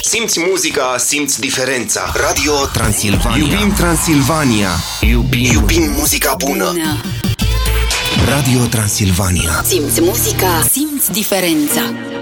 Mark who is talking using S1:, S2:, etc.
S1: Simți muzica, simți diferența. Radio
S2: Transilvania.
S1: Iubim Transilvania. Iubim muzica bună.
S2: Radio Transilvania.
S3: Simți muzica, simți diferența.